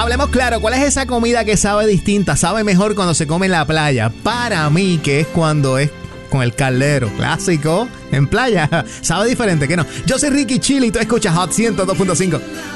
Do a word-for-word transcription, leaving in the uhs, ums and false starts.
Hablemos claro, ¿cuál es esa comida que sabe distinta? Sabe mejor cuando se come en la playa. Para mí, que es cuando es con el caldero clásico en playa. Sabe diferente, ¿qué no? Yo soy Ricky Chili y tú escuchas Hot ciento dos punto cinco.